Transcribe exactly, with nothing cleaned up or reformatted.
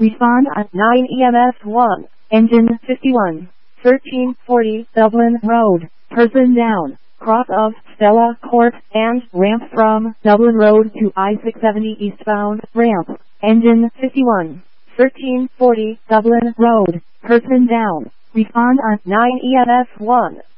Respond on nine E M S one, engine fifty-one, thirteen forty Dublin Road, person down, cross of Stella Court, and ramp from Dublin Road to I six seventy eastbound, ramp, engine fifty-one, thirteen forty Dublin Road, person down. Respond on nine E M S one.